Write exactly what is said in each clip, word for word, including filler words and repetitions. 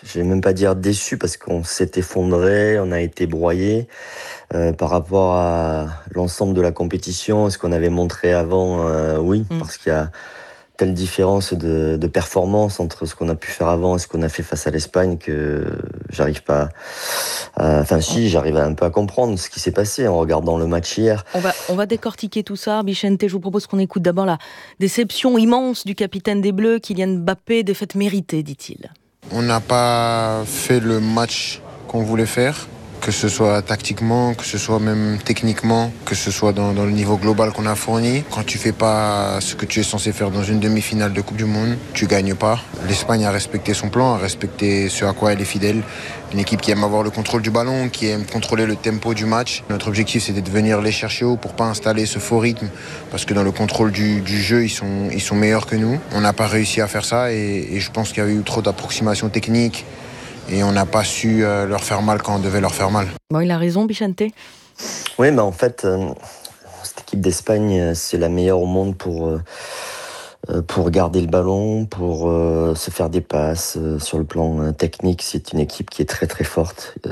je vais même pas dire déçu parce qu'on s'est effondré, on a été broyé euh, par rapport à l'ensemble de la compétition, ce qu'on avait montré avant. Euh, oui, Mm. parce qu'il y a telle différence de, de performance entre ce qu'on a pu faire avant et ce qu'on a fait face à l'Espagne que j'arrive pas à... Enfin si, j'arrive un peu à comprendre ce qui s'est passé en regardant le match hier. On va, on va décortiquer tout ça. Vicente, je vous propose qu'on écoute d'abord la déception immense du capitaine des Bleus, Kylian Mbappé, défaite méritée, dit-il. On n'a pas fait le match qu'on voulait faire, que ce soit tactiquement, que ce soit même techniquement, que ce soit dans, dans le niveau global qu'on a fourni. Quand tu fais pas ce que tu es censé faire dans une demi-finale de Coupe du Monde, tu gagnes pas. L'Espagne a respecté son plan, a respecté ce à quoi elle est fidèle. Une équipe qui aime avoir le contrôle du ballon, qui aime contrôler le tempo du match. Notre objectif, c'était de venir les chercher haut pour pas installer ce faux rythme, parce que dans le contrôle du, du jeu, ils sont, ils sont meilleurs que nous. On n'a pas réussi à faire ça et, et je pense qu'il y a eu trop d'approximations techniques. Et on n'a pas su euh, leur faire mal quand on devait leur faire mal. Bon, il a raison, Vicente. Oui, mais en fait, euh, cette équipe d'Espagne, c'est la meilleure au monde pour, euh, pour garder le ballon, pour euh, se faire des passes. Euh, sur le plan euh, technique, c'est une équipe qui est très très forte. Euh,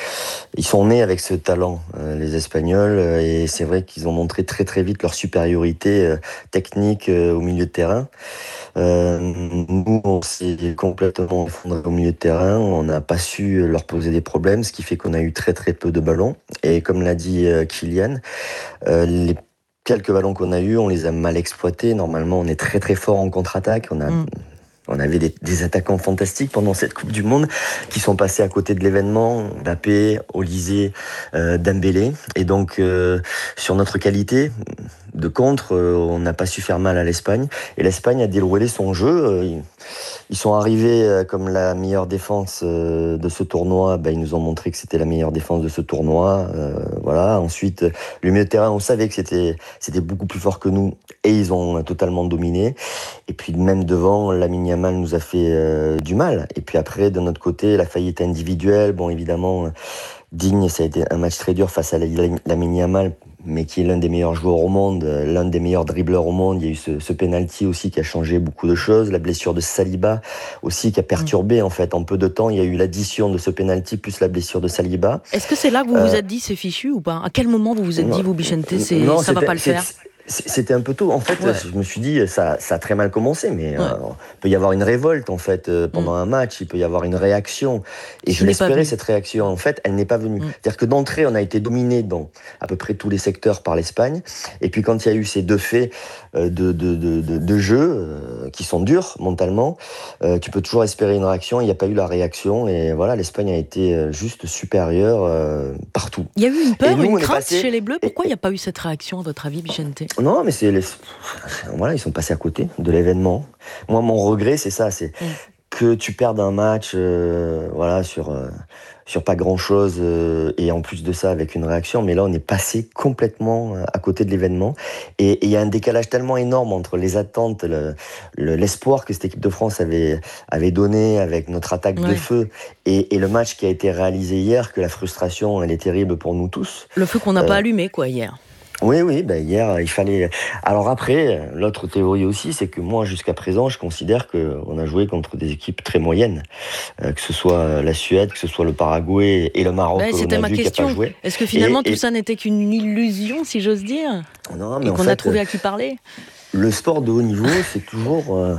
ils sont nés avec ce talent, euh, les Espagnols, euh, et c'est vrai qu'ils ont montré très très vite leur supériorité euh, technique euh, au milieu de terrain. Euh, nous, on s'est complètement effondré au milieu de terrain. On n'a pas su leur poser des problèmes, ce qui fait qu'on a eu très très peu de ballons. Et comme l'a dit euh, Kylian, euh, les quelques ballons qu'on a eus, on les a mal exploités. Normalement, on est très très fort en contre-attaque. On a mm. On avait des, des attaquants fantastiques pendant cette Coupe du Monde qui sont passés à côté de l'événement. Mbappé, Olysée, euh, Dembélé. Et donc, euh, sur notre qualité de contre, euh, on n'a pas su faire mal à l'Espagne. Et l'Espagne a déroulé son jeu. Euh, ils, ils sont arrivés euh, comme la meilleure défense euh, de ce tournoi. Ben, ils nous ont montré que c'était la meilleure défense de ce tournoi. Euh, voilà. Ensuite, le milieu de terrain, on savait que c'était, c'était beaucoup plus fort que nous. Et ils ont totalement dominé. Et puis même devant, Lamine Yamal nous a fait euh, du mal. Et puis après, de notre côté, la faillite individuelle. Bon, évidemment, euh, Digne, ça a été un match très dur face à Lamine Yamal, mais qui est l'un des meilleurs joueurs au monde, l'un des meilleurs dribbleurs au monde. Il y a eu ce, ce penalty aussi qui a changé beaucoup de choses. La blessure de Saliba aussi qui a perturbé en fait en peu de temps. Il y a eu l'addition de ce penalty plus la blessure de Saliba. Est-ce que c'est là que vous euh, vous êtes dit c'est fichu ou pas ? À quel moment vous vous êtes non, dit vous Vicente, c'est, non, ça va pas le faire ? C'était un peu tôt. En fait, ouais. je me suis dit, ça, ça a très mal commencé, mais ouais. euh, il peut y avoir une révolte, en fait, euh, pendant mmh. un match, il peut y avoir une réaction. Et je l'espérais, cette réaction. En fait, elle n'est pas venue. Mmh. C'est-à-dire que d'entrée, on a été dominé dans à peu près tous les secteurs par l'Espagne. Et puis, quand il y a eu ces deux faits euh, de, de, de, de, de jeu euh, qui sont durs mentalement, euh, tu peux toujours espérer une réaction. Il n'y a pas eu la réaction. Et voilà, l'Espagne a été juste supérieure euh, partout. Il y a eu une peur, nous, une crainte passé... chez les Bleus. Pourquoi il n'y a pas eu cette réaction, à votre avis, Vicente ? Non, mais c'est les... voilà, ils sont passés à côté de l'événement. Moi, mon regret, c'est ça, c'est mmh. que tu perdes un match, euh, voilà, sur euh, sur pas grand-chose, euh, et en plus de ça, avec une réaction. Mais là, on est passé complètement à côté de l'événement, et il y a un décalage tellement énorme entre les attentes, le, le, l'espoir que cette équipe de France avait avait donné avec notre attaque ouais. de feu, et, et le match qui a été réalisé hier, que la frustration, elle est terrible pour nous tous. Le feu qu'on n'a euh, pas allumé, quoi, hier. Oui, oui, ben hier, il fallait... Alors après, l'autre théorie aussi, c'est que moi, jusqu'à présent, je considère qu'on a joué contre des équipes très moyennes. Euh, que ce soit la Suède, que ce soit le Paraguay et le Maroc. Ben, c'était ma question. Joué. Est-ce que finalement, et, tout et... ça n'était qu'une illusion, si j'ose dire ? Non, mais et en qu'on fait, a trouvé à qui parler ? Le sport de haut niveau, c'est toujours... Euh...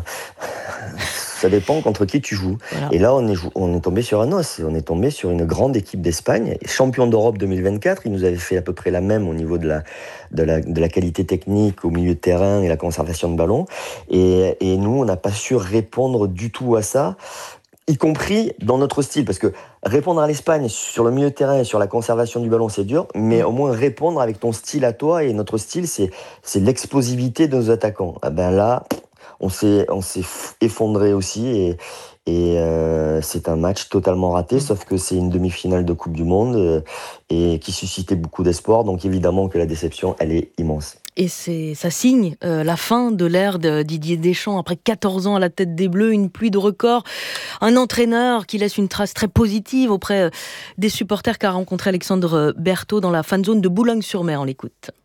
Ça dépend contre qui tu joues. Voilà. Et là, on est, on est tombé sur un os. On est tombé sur une grande équipe d'Espagne. Champion d'Europe deux mille vingt-quatre, ils nous avaient fait à peu près la même au niveau de la, de la, de la qualité technique au milieu de terrain et la conservation de ballon. Et, et nous, on n'a pas su répondre du tout à ça, y compris dans notre style. Parce que répondre à l'Espagne sur le milieu de terrain et sur la conservation du ballon, c'est dur. Mais au moins répondre avec ton style à toi. Et notre style, c'est, c'est l'explosivité de nos attaquants. Ah ben là... On s'est, on s'est effondré aussi et, et euh, c'est un match totalement raté, sauf que c'est une demi-finale de Coupe du Monde euh, et qui suscitait beaucoup d'espoir. Donc évidemment que la déception, elle est immense. Et c'est, ça signe euh, la fin de l'ère de Didier Deschamps. Après quatorze ans à la tête des Bleus, une pluie de records. Un entraîneur qui laisse une trace très positive auprès des supporters qu'a rencontré Alexandre Berthaud dans la fan zone de Boulogne-sur-Mer. On l'écoute.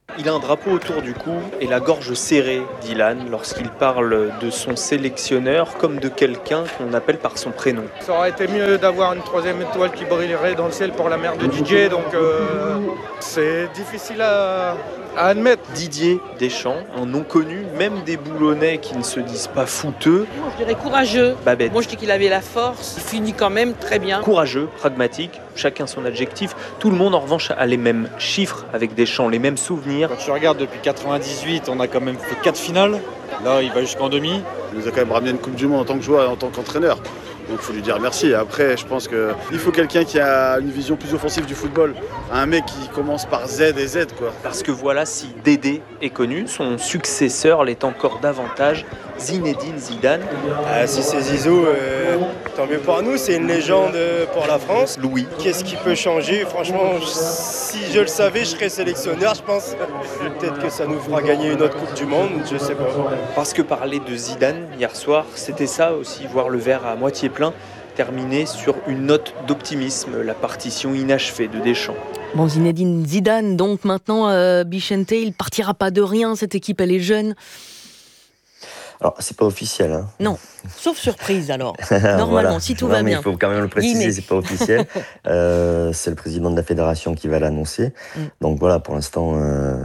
Il a un drapeau autour du cou et la gorge serrée, Dylan, lorsqu'il parle de son sélectionneur comme de quelqu'un qu'on appelle par son prénom. Ça aurait été mieux d'avoir une troisième étoile qui brillerait dans le ciel pour la mère de Didier, donc euh, c'est difficile à, à admettre. Didier Deschamps, un nom connu, même des Boulonnais qui ne se disent pas fouteux. Moi, je dirais courageux. Babette. Moi, je dis qu'il avait la force. Il finit quand même très bien. Courageux, pragmatique, chacun son adjectif. Tout le monde, en revanche, a les mêmes chiffres avec Deschamps, les mêmes souvenirs. Quand tu regardes depuis quatre-vingt-dix-huit, on a quand même fait quatre finales. Là, il va jusqu'en demi. Il nous a quand même ramené une Coupe du Monde en tant que joueur et en tant qu'entraîneur. Donc il faut lui dire merci. Après, je pense qu'il faut quelqu'un qui a une vision plus offensive du football. Un mec qui commence par Z et Z, quoi. Parce que voilà, si Dédé est connu, son successeur l'est encore davantage, Zinedine Zidane. Ah, si c'est Zizou, euh, tant mieux pour nous, c'est une légende pour la France. Louis. Qu'est-ce qui peut changer? Franchement, si je le savais, je serais sélectionneur, je pense. Peut-être que ça nous fera gagner une autre Coupe du Monde, je sais pas. Parce que parler de Zidane hier soir, c'était ça aussi, voir le verre à moitié plein, terminer sur une note d'optimisme, la partition inachevée de Deschamps. Bon, Zinedine Zidane, donc maintenant, euh, Bichente, il partira pas de rien, cette équipe, elle est jeune. Alors, c'est pas officiel. Hein. Non, sauf surprise alors. Normalement, voilà. Si tout non, va mais bien. Il faut quand même le préciser, mais... c'est pas officiel. euh, c'est le président de la fédération qui va l'annoncer. Mm. Donc voilà, pour l'instant, euh,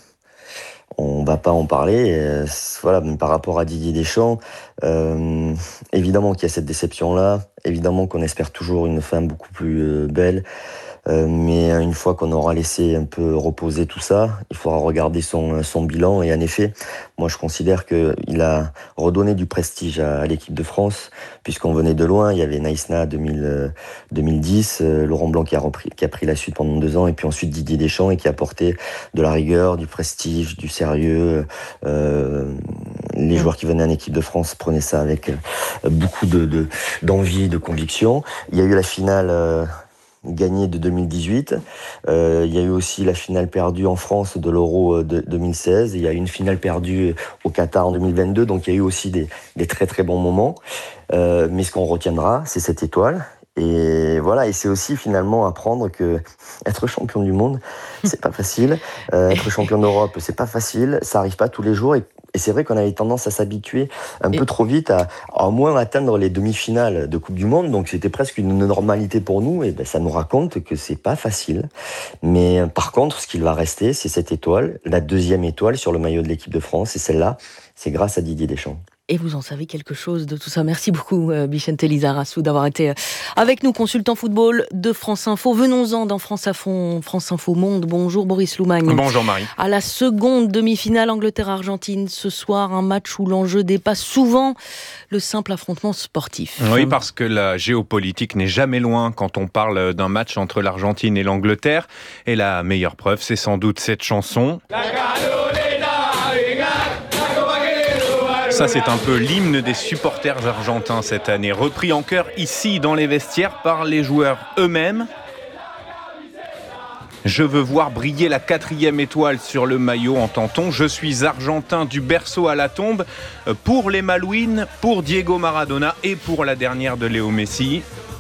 on va pas en parler. Euh, voilà, mais par rapport à Didier Deschamps, euh, évidemment qu'il y a cette déception-là. Évidemment qu'on espère toujours une fin beaucoup plus euh, belle. Euh, mais une fois qu'on aura laissé un peu reposer tout ça, il faudra regarder son, son bilan. Et en effet, moi je considère qu'il a redonné du prestige à, à l'équipe de France, puisqu'on venait de loin. Il y avait Naïsna deux mille dix, euh, Laurent Blanc qui a, repris, qui a pris la suite pendant deux ans, et puis ensuite Didier Deschamps, et qui a apporté de la rigueur, du prestige, du sérieux. Euh, les joueurs qui venaient en équipe de France prenaient ça avec beaucoup de, de, d'envie, de conviction. Il y a eu la finale... Euh, gagné de deux mille dix-huit. Euh, il y a eu aussi la finale perdue en France de l'Euro de deux mille seize. Il y a eu une finale perdue au Qatar en deux mille vingt-deux. Donc il y a eu aussi des, des très très bons moments. Euh, mais ce qu'on retiendra, c'est cette étoile. Et voilà, et c'est aussi finalement apprendre que être champion du monde, c'est pas facile. Euh, être champion d'Europe, c'est pas facile. Ça arrive pas tous les jours. Et, et c'est vrai qu'on avait tendance à s'habituer un et... peu trop vite à, à au moins atteindre les demi-finales de Coupe du Monde. Donc c'était presque une normalité pour nous. Et ben ça nous raconte que c'est pas facile. Mais par contre, ce qu'il va rester, c'est cette étoile, la deuxième étoile sur le maillot de l'équipe de France. Et celle-là, c'est grâce à Didier Deschamps. Et vous en savez quelque chose de tout ça. Merci beaucoup, Bichente Lizarazu, d'avoir été avec nous, consultant football de France Info. Venons-en dans France Info, France Info Monde. Bonjour Boris Loumagne. Bonjour Marie. À la seconde demi-finale Angleterre-Argentine, ce soir, un match où l'enjeu dépasse souvent le simple affrontement sportif. Oui, parce que la géopolitique n'est jamais loin quand on parle d'un match entre l'Argentine et l'Angleterre. Et la meilleure preuve, c'est sans doute cette chanson. Ça, c'est un peu l'hymne des supporters argentins cette année, repris en chœur ici dans les vestiaires par les joueurs eux-mêmes. Je veux voir briller la quatrième étoile sur le maillot, entend-on. Je suis argentin du berceau à la tombe. Pour les Malouines, pour Diego Maradona et pour la dernière de Léo Messi.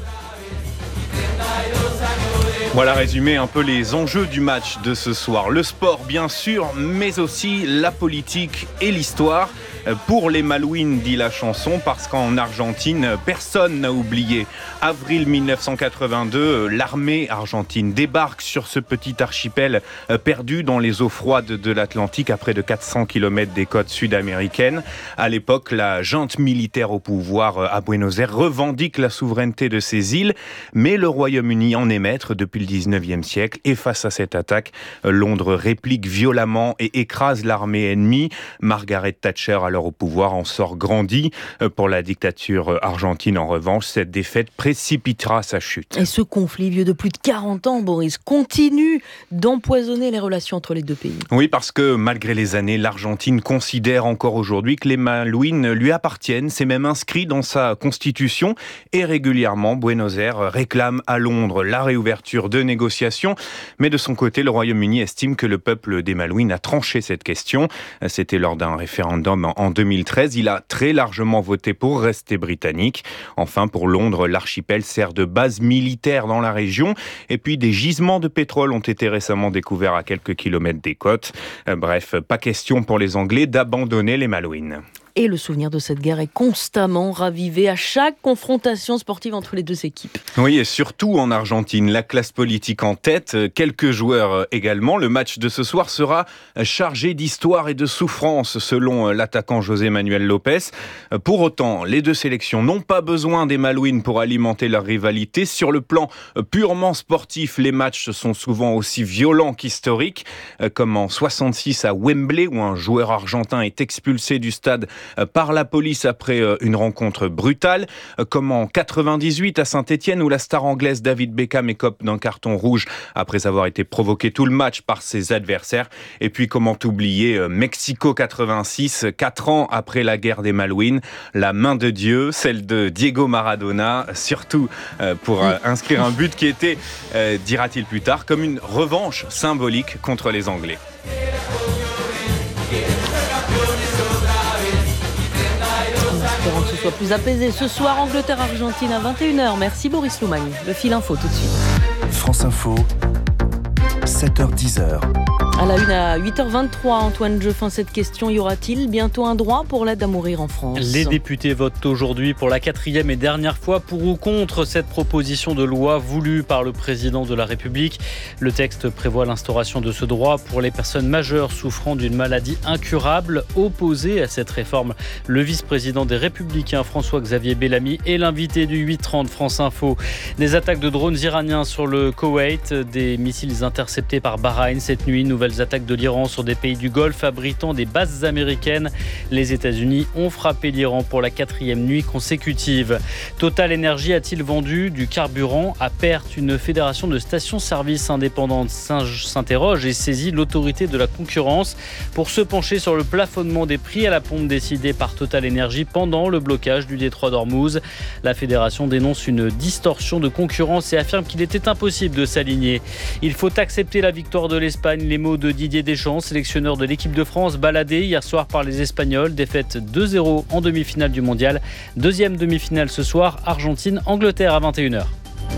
Voilà résumé un peu les enjeux du match de ce soir. Le sport, bien sûr, mais aussi la politique et l'histoire. Pour les Malouines, dit la chanson, parce qu'en Argentine, personne n'a oublié. Avril dix-neuf cent quatre-vingt-deux, l'armée argentine débarque sur ce petit archipel perdu dans les eaux froides de l'Atlantique à près de quatre cents kilomètres des côtes sud-américaines. À l'époque, la junte militaire au pouvoir à Buenos Aires revendique la souveraineté de ces îles, mais le Royaume-Uni en est maître depuis le dix-neuvième siècle. Et face à cette attaque, Londres réplique violemment et écrase l'armée ennemie. Margaret Thatcher, alors au pouvoir, en sort grandie. Pour la dictature argentine, en revanche, cette défaite précipitera sa chute. Et ce conflit vieux de plus de quarante ans, Boris, continue d'empoisonner les relations entre les deux pays. Oui, parce que malgré les années, l'Argentine considère encore aujourd'hui que les Malouines lui appartiennent. C'est même inscrit dans sa constitution. Et régulièrement, Buenos Aires réclame à Londres la réouverture de négociations. Mais de son côté, le Royaume-Uni estime que le peuple des Malouines a tranché cette question. C'était lors d'un référendum en en deux mille treize. Il a très largement voté pour rester britannique. Enfin, pour Londres, l'archipel sert de base militaire dans la région. Et puis, des gisements de pétrole ont été récemment découverts à quelques kilomètres des côtes. Bref, pas question pour les Anglais d'abandonner les Malouines. Et le souvenir de cette guerre est constamment ravivé à chaque confrontation sportive entre les deux équipes. Oui, et surtout en Argentine, la classe politique en tête, quelques joueurs également. Le match de ce soir sera chargé d'histoire et de souffrance, selon l'attaquant José Manuel Lopez. Pour autant, les deux sélections n'ont pas besoin des Malouines pour alimenter leur rivalité. Sur le plan purement sportif, les matchs sont souvent aussi violents qu'historiques, comme en soixante-six à Wembley, où un joueur argentin est expulsé du stade par la police après une rencontre brutale, comme en quatre-vingt-dix-huit à Saint-Étienne où la star anglaise David Beckham écope d'un carton rouge après avoir été provoqué tout le match par ses adversaires. Et puis comment oublier Mexico quatre-vingt-six, quatre ans après la guerre des Malouines, la main de Dieu, celle de Diego Maradona, surtout pour inscrire un but qui était, dira-t-il plus tard, comme une revanche symbolique contre les Anglais. Espérons que ce soit plus apaisé. Ce soir, Angleterre-Argentine à vingt et une heures. Merci Boris Loumagne. Le fil info tout de suite. France Info, sept heures dix. À la une à huit heures vingt-trois, Antoine Jeffin, cette question, y aura-t-il bientôt un droit pour l'aide à mourir en France ? Les députés votent aujourd'hui pour la quatrième et dernière fois pour ou contre cette proposition de loi voulue par le président de la République. Le texte prévoit l'instauration de ce droit pour les personnes majeures souffrant d'une maladie incurable. Opposé à cette réforme, le vice-président des Républicains, François-Xavier Bellamy, est l'invité du huit trente France Info. Des attaques de drones iraniens sur le Koweït, des missiles interceptés par Bahreïn cette nuit, nouvelle attaques de l'Iran sur des pays du Golfe abritant des bases américaines. Les États-Unis ont frappé l'Iran pour la quatrième nuit consécutive. Total Energy a-t-il vendu du carburant à perte ? Une fédération de stations-service indépendantes s'interroge et saisit l'autorité de la concurrence pour se pencher sur le plafonnement des prix à la pompe décidé par Total Energy pendant le blocage du détroit d'Ormuz. La fédération dénonce une distorsion de concurrence et affirme qu'il était impossible de s'aligner. Il faut accepter la victoire de l'Espagne. Les mots de Didier Deschamps, sélectionneur de l'équipe de France, baladé hier soir par les Espagnols. Défaite deux zéro en demi-finale du Mondial. Deuxième demi-finale ce soir, Argentine-Angleterre à vingt et une heures.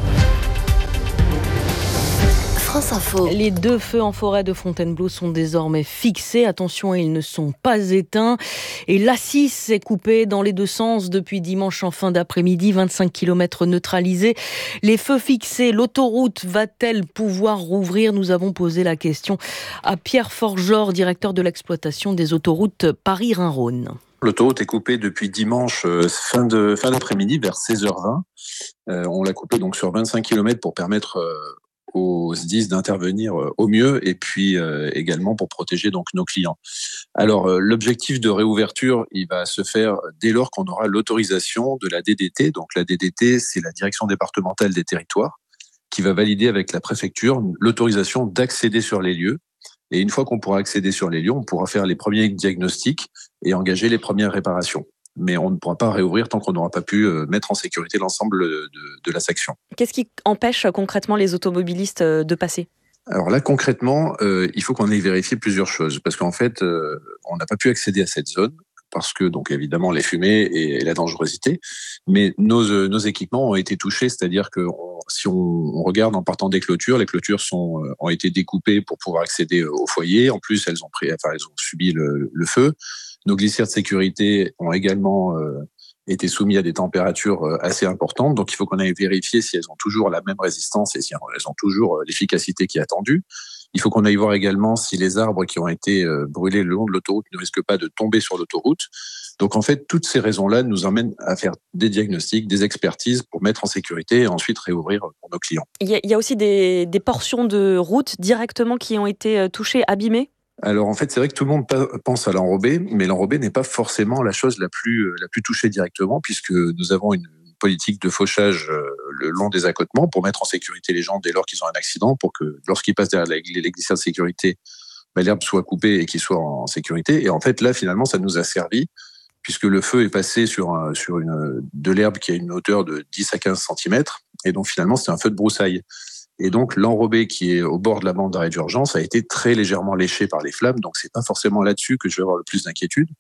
France Info. Les deux feux en forêt de Fontainebleau sont désormais fixés. Attention, ils ne sont pas éteints. Et l'A six est coupée dans les deux sens depuis dimanche en fin d'après-midi. vingt-cinq kilomètres neutralisés. Les feux fixés, l'autoroute va-t-elle pouvoir rouvrir ? Nous avons posé la question à Pierre Forgeor, directeur de l'exploitation des autoroutes Paris-Rhin-Rhône. L'autoroute est coupée depuis dimanche euh, fin, de, fin d'après-midi vers seize heures vingt. Euh, on l'a coupée donc sur vingt-cinq kilomètres pour permettre euh, aux S D I S d'intervenir au mieux et puis euh, également pour protéger donc nos clients. Alors euh, l'objectif de réouverture, il va se faire dès lors qu'on aura l'autorisation de la D D T. Donc la D D T, c'est la Direction départementale des territoires qui va valider avec la préfecture l'autorisation d'accéder sur les lieux. Et une fois qu'on pourra accéder sur les lieux, on pourra faire les premiers diagnostics et engager les premières réparations. Mais on ne pourra pas réouvrir tant qu'on n'aura pas pu mettre en sécurité l'ensemble de, de la section. Qu'est-ce qui empêche concrètement les automobilistes de passer ? Alors là, concrètement, euh, il faut qu'on ait vérifié plusieurs choses. Parce qu'en fait, euh, on n'a pas pu accéder à cette zone parce que, donc évidemment, les fumées et, et la dangerosité. Mais nos, euh, nos équipements ont été touchés, c'est-à-dire que on, si on, on regarde en partant des clôtures, les clôtures sont, euh, ont été découpées pour pouvoir accéder au foyer. En plus, elles ont, pris, enfin, elles ont subi le, le feu. Nos glissières de sécurité ont également euh, été soumises à des températures euh, assez importantes. Donc, il faut qu'on aille vérifier si elles ont toujours la même résistance et si elles ont toujours euh, l'efficacité qui est attendue. Il faut qu'on aille voir également si les arbres qui ont été euh, brûlés le long de l'autoroute ne risquent pas de tomber sur l'autoroute. Donc, en fait, toutes ces raisons-là nous emmènent à faire des diagnostics, des expertises pour mettre en sécurité et ensuite réouvrir pour nos clients. Il y a, il y a aussi des, des portions de route directement qui ont été touchées, abîmées ? Alors en fait, c'est vrai que tout le monde pense à l'enrobé, mais l'enrobé n'est pas forcément la chose la plus la plus touchée directement, puisque nous avons une politique de fauchage le long des accotements pour mettre en sécurité les gens dès lors qu'ils ont un accident, pour que lorsqu'ils passent derrière les glissières de sécurité, ben, l'herbe soit coupée et qu'ils soient en sécurité. Et en fait, là, finalement, ça nous a servi, puisque le feu est passé sur un, sur une de l'herbe qui a une hauteur de dix à quinze centimètres, et donc finalement, c'est un feu de broussailles. Et donc, l'enrobé qui est au bord de la bande d'arrêt d'urgence a été très légèrement léché par les flammes. Donc, c'est pas forcément là-dessus que je vais avoir le plus d'inquiétude.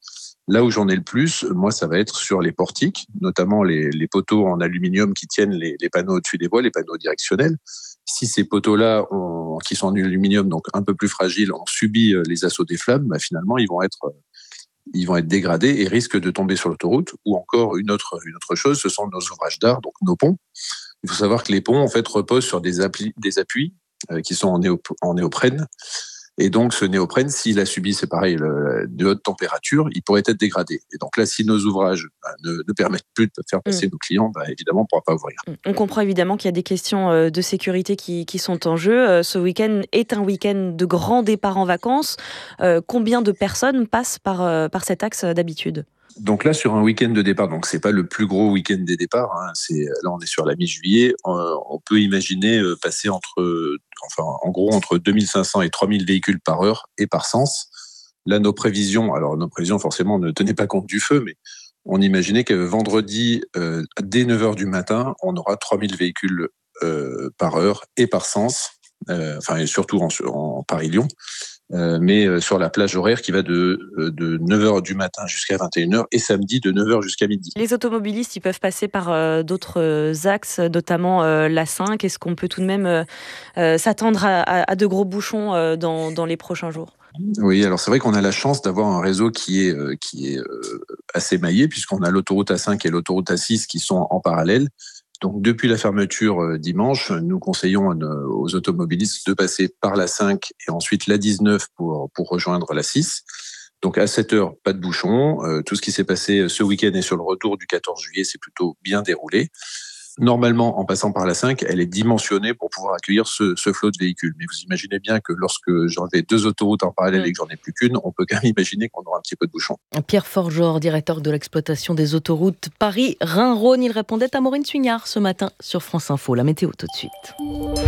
Là où j'en ai le plus, moi, ça va être sur les portiques, notamment les, les poteaux en aluminium qui tiennent les, les panneaux au-dessus des voies, les panneaux directionnels. Si ces poteaux-là, ont, qui sont en aluminium, donc un peu plus fragiles, ont subi les assauts des flammes, bah, finalement, ils vont être, ils vont être dégradés et risquent de tomber sur l'autoroute. Ou encore une autre, une autre chose, ce sont nos ouvrages d'art, donc nos ponts. Il faut savoir que les ponts, en fait, reposent sur des, appli, des appuis euh, qui sont en, néop, en néoprène. Et donc, ce néoprène, s'il a subi, c'est pareil, le, de hautes températures, il pourrait être dégradé. Et donc là, si nos ouvrages bah, ne, ne permettent plus de faire passer mmh. nos clients, bah, évidemment, on ne pourra pas ouvrir. On comprend évidemment qu'il y a des questions de sécurité qui, qui sont en jeu. Ce week-end est un week-end de grand départ en vacances. Euh, combien de personnes passent par, par cet axe d'habitude ? Donc là, sur un week-end de départ, donc c'est pas le plus gros week-end des départs. Hein, c'est là, on est sur la mi-juillet. Euh, on peut imaginer euh, passer entre, euh, enfin, en gros, entre deux mille cinq cents et trois mille véhicules par heure et par sens. Là, nos prévisions, alors nos prévisions, forcément, ne tenaient pas compte du feu, mais on imaginait que vendredi, euh, dès neuf heures du matin, on aura trois mille véhicules euh, par heure et par sens. Euh, enfin, et surtout en, en Paris-Lyon. Euh, mais euh, sur la plage horaire qui va de, euh, de neuf heures du matin jusqu'à vingt et une heures et samedi de neuf heures jusqu'à midi. Les automobilistes, ils peuvent passer par euh, d'autres euh, axes, notamment euh, l'A cinq. Est-ce qu'on peut tout de même euh, euh, s'attendre à, à, à de gros bouchons euh, dans, dans les prochains jours ? Oui, alors c'est vrai qu'on a la chance d'avoir un réseau qui est, euh, qui est euh, assez maillé, puisqu'on a l'autoroute A cinq et l'autoroute A six qui sont en parallèle. Donc, depuis la fermeture euh, dimanche, nous conseillons euh, aux automobilistes de passer par la cinq et ensuite la dix-neuf pour, pour rejoindre la six. Donc, à sept heures, pas de bouchon. Euh, tout ce qui s'est passé ce week-end et sur le retour du quatorze juillet, c'est plutôt bien déroulé. Normalement, en passant par la cinq, elle est dimensionnée pour pouvoir accueillir ce, ce flot de véhicules. Mais vous imaginez bien que lorsque j'enlevais deux autoroutes en parallèle mmh. et que j'en ai plus qu'une, on peut quand même imaginer qu'on aura un petit peu de bouchon. Pierre Forgeot, directeur de l'exploitation des autoroutes Paris-Rhin-Rhône, il répondait à Maureen Suignard ce matin sur France Info. La météo tout de suite.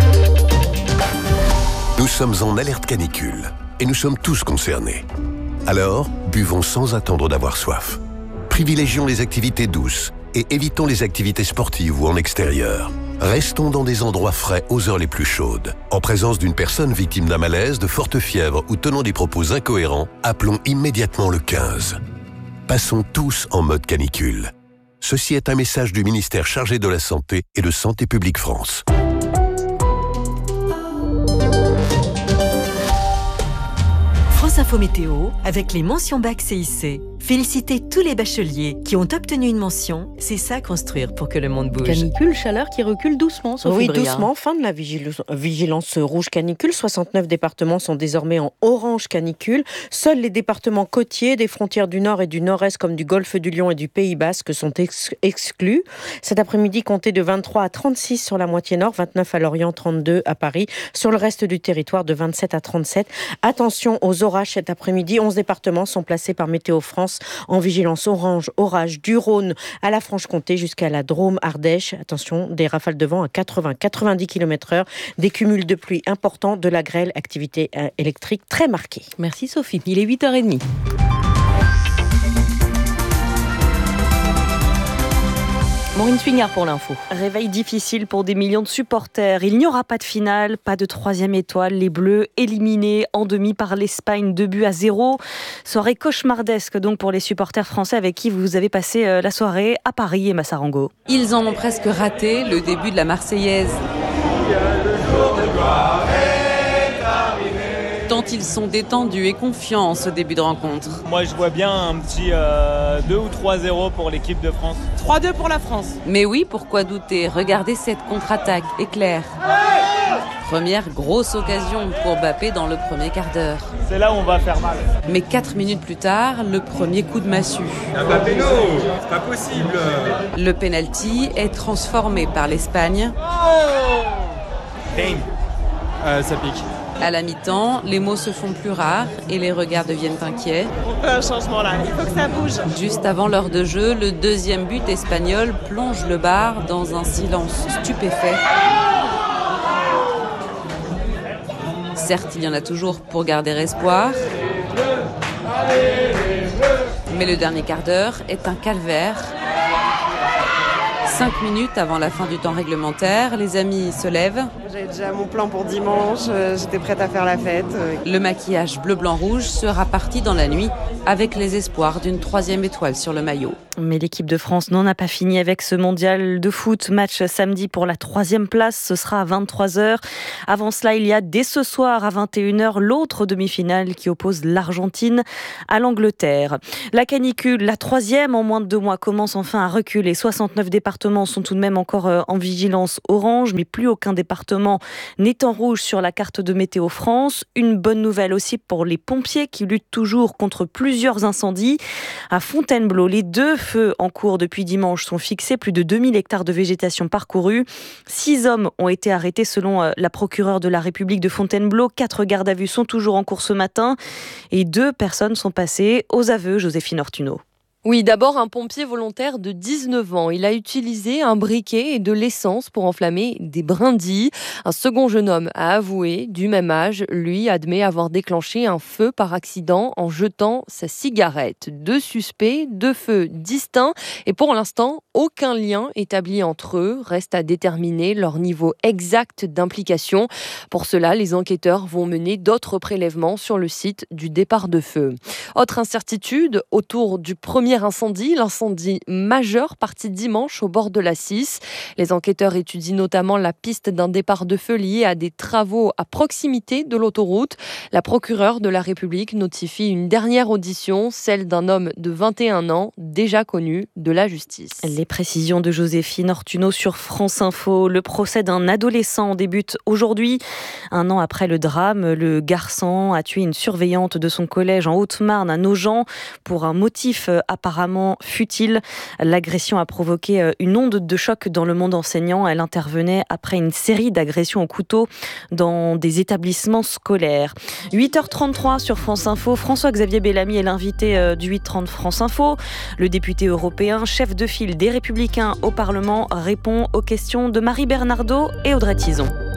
Nous sommes en alerte canicule et nous sommes tous concernés. Alors, buvons sans attendre d'avoir soif. Privilégions les activités douces et évitons les activités sportives ou en extérieur. Restons dans des endroits frais aux heures les plus chaudes. En présence d'une personne victime d'un malaise, de forte fièvre ou tenant des propos incohérents, appelons immédiatement le quinze. Passons tous en mode canicule. Ceci est un message du ministère chargé de la Santé et de Santé publique France. France Info Météo avec les mentions bac C I C. Féliciter tous les bacheliers qui ont obtenu une mention, c'est ça construire pour que le monde bouge. Canicule, chaleur qui recule doucement, Sophie Oui, Briard. doucement. Fin de la vigilance, vigilance rouge canicule. soixante-neuf départements sont désormais en orange canicule. Seuls les départements côtiers des frontières du Nord et du Nord-Est, comme du Golfe du Lion et du Pays Basque, sont ex- exclus. Cet après-midi, comptez de vingt-trois à trente-six sur la moitié nord, vingt-neuf à Lorient, trente-deux à Paris. Sur le reste du territoire, de vingt-sept à trente-sept. Attention aux orages cet après-midi. onze départements sont placés par Météo France en vigilance orange, orage du Rhône à la Franche-Comté jusqu'à la Drôme, Ardèche. Attention, des rafales de vent à quatre-vingts à quatre-vingt-dix kilomètres heure, des cumuls de pluie importants, de la grêle, activité électrique très marquée. Merci Sophie, il est huit heures trente. Maureen Suignard pour l'info. Réveil difficile pour des millions de supporters. Il n'y aura pas de finale, pas de troisième étoile. Les Bleus éliminés en demi par l'Espagne, deux buts à zéro. Soirée cauchemardesque donc pour les supporters français avec qui vous avez passé la soirée à Paris et Massarango. Ils en ont presque raté le début de la Marseillaise. Tant ils sont détendus et confiants en ce début de rencontre. Moi je vois bien un petit euh, deux ou trois zéro pour l'équipe de France. trois deux pour la France. Mais oui, pourquoi douter? Regardez cette contre-attaque éclair. Première grosse occasion pour Mbappé dans le premier quart d'heure. C'est là où on va faire mal. Mais quatre minutes plus tard, le premier coup de massue. Mbappé non, c'est pas possible. Le penalty est transformé par l'Espagne. Oh Dame. Euh, ça pique. À la mi-temps, les mots se font plus rares et les regards deviennent inquiets. On fait un changement là, il faut que ça bouge. Juste avant l'heure de jeu, le deuxième but espagnol plonge le bar dans un silence stupéfait. Certes, il y en a toujours pour garder espoir. Mais le dernier quart d'heure est un calvaire. Cinq minutes avant la fin du temps réglementaire, les amis se lèvent. J'avais déjà mon plan pour dimanche, j'étais prête à faire la fête. Le maquillage bleu-blanc-rouge sera parti dans la nuit avec les espoirs d'une troisième étoile sur le maillot. Mais l'équipe de France n'en a pas fini avec ce mondial de foot. Match samedi pour la troisième place, ce sera à vingt-trois heures. Avant cela, il y a dès ce soir à vingt et une heures l'autre demi-finale qui oppose l'Argentine à l'Angleterre. La canicule, la troisième en moins de deux mois, commence enfin à reculer. soixante-neuf départements sont tout de même encore en vigilance orange, mais plus aucun département n'est en rouge sur la carte de Météo France. Une bonne nouvelle aussi pour les pompiers qui luttent toujours contre plusieurs incendies. À Fontainebleau, les deux feux en cours depuis dimanche sont fixés, plus de deux mille hectares de végétation parcourus. Six hommes ont été arrêtés selon la procureure de la République de Fontainebleau. Quatre gardes à vue sont toujours en cours ce matin et deux personnes sont passées aux aveux. Joséphine Ortuno. Oui, d'abord un pompier volontaire de dix-neuf ans. Il a utilisé un briquet et de l'essence pour enflammer des brindilles. Un second jeune homme a avoué, du même âge, lui admet avoir déclenché un feu par accident en jetant sa cigarette. Deux suspects, deux feux distincts et pour l'instant, aucun lien établi entre eux. Reste à déterminer leur niveau exact d'implication. Pour cela, les enquêteurs vont mener d'autres prélèvements sur le site du départ de feu. Autre incertitude autour du premier incendie, l'incendie majeur parti dimanche au bord de la Cisse. Les enquêteurs étudient notamment la piste d'un départ de feu lié à des travaux à proximité de l'autoroute. La procureure de la République notifie une dernière audition, celle d'un homme de vingt et un ans, déjà connu de la justice. Les précisions de Joséphine Ortuno sur France Info. Le procès d'un adolescent débute aujourd'hui. Un an après le drame, le garçon a tué une surveillante de son collège en Haute-Marne à Nogent pour un motif apparemment futile. L'agression a provoqué une onde de choc dans le monde enseignant. Elle intervenait après une série d'agressions au couteau dans des établissements scolaires. huit heures trente-trois sur France Info. François-Xavier Bellamy est l'invité du huit trente France Info. Le député européen, chef de file des Républicains au Parlement, répond aux questions de Marie Bernardo et Audrey Tison.